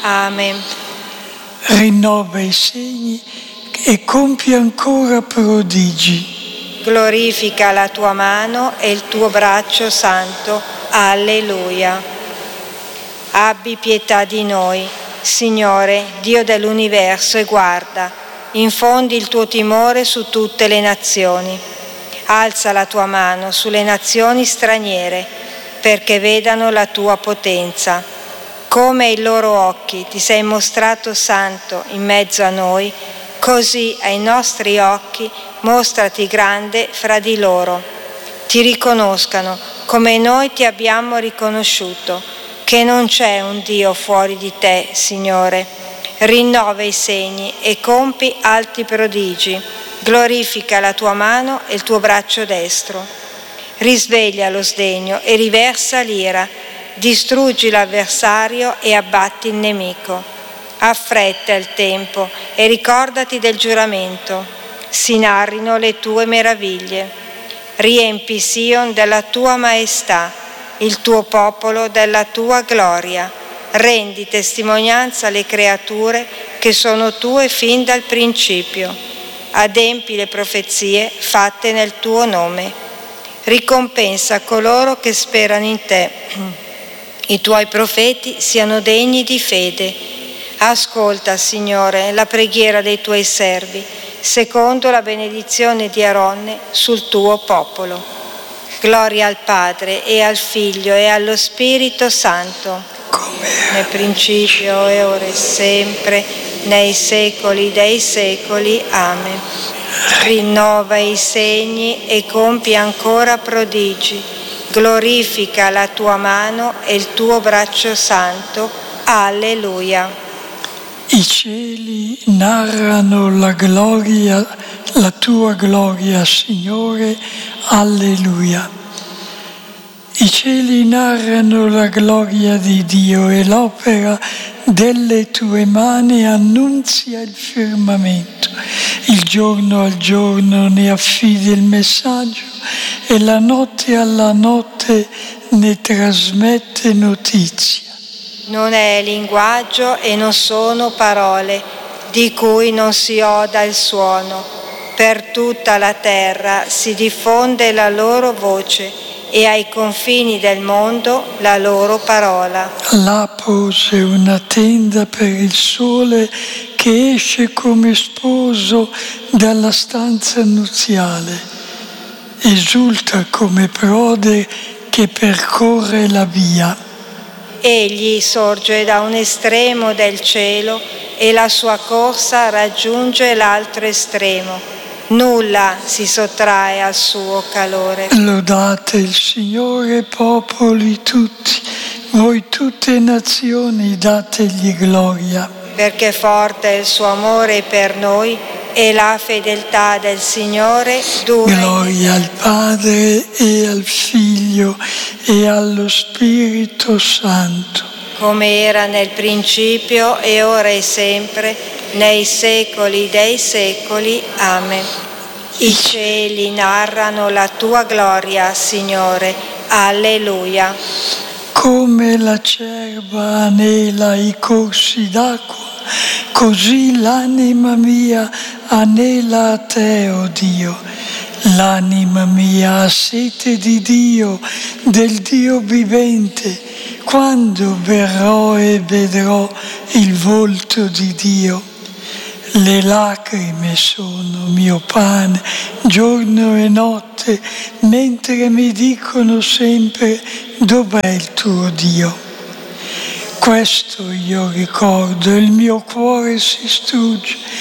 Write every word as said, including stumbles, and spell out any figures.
Amen. Rinnova i segni e compie ancora prodigi. Glorifica la tua mano e il tuo braccio santo. Alleluia. Abbi pietà di noi, Signore, Dio dell'universo, e guarda, infondi il tuo timore su tutte le nazioni. Alza la tua mano sulle nazioni straniere, perché vedano la tua potenza. Come ai loro occhi ti sei mostrato santo in mezzo a noi, così ai nostri occhi mostrati grande fra di loro. Ti riconoscano come noi ti abbiamo riconosciuto, che non c'è un Dio fuori di te, Signore. Rinnova i segni e compi alti prodigi. Glorifica la tua mano e il tuo braccio destro. Risveglia lo sdegno e riversa l'ira. Distruggi l'avversario e abbatti il nemico. Affretta il tempo e ricordati del giuramento. Si narrino le tue meraviglie. Riempi Sion della tua maestà, il tuo popolo della tua gloria. Rendi testimonianza alle creature che sono tue fin dal principio. Adempi le profezie fatte nel tuo nome. Ricompensa coloro che sperano in te. I tuoi profeti siano degni di fede. Ascolta, Signore, la preghiera dei tuoi servi, secondo la benedizione di Aronne sul tuo popolo. Gloria al Padre e al Figlio e allo Spirito Santo, nel principio e ora e sempre, nei secoli dei secoli. Amen. Rinnova i segni e compi ancora prodigi. Glorifica la tua mano e il tuo braccio santo. Alleluia. I cieli narrano la gloria, la tua gloria, Signore. Alleluia. I cieli narrano la gloria di Dio e l'opera delle tue mani annunzia il firmamento. Il giorno al giorno ne affidi il messaggio e la notte alla notte ne trasmette notizia. Non è linguaggio e non sono parole di cui non si oda il suono. Per tutta la terra si diffonde la loro voce e ai confini del mondo la loro parola. Là pose una tenda per il sole che esce come sposo dalla stanza nuziale. Esulta come prode che percorre la via. Egli sorge da un estremo del cielo e la sua corsa raggiunge l'altro estremo. Nulla si sottrae al suo calore. Lodate il Signore, popoli tutti, voi tutte nazioni dategli gloria. Perché forte è il suo amore per noi e la fedeltà del Signore dura. Gloria al Padre e al Figlio e allo Spirito Santo. Come era nel principio e ora e sempre, nei secoli dei secoli. Amen. I cieli narrano la tua gloria, Signore. Alleluia. Come la cerva anela i corsi d'acqua, così l'anima mia anela a te, o Dio. L'anima mia ha sete di Dio, del Dio vivente. Quando verrò e vedrò il volto di Dio? Le lacrime sono mio pane, giorno e notte, mentre mi dicono sempre: dov'è il tuo Dio? Questo io ricordo, il mio cuore si strugge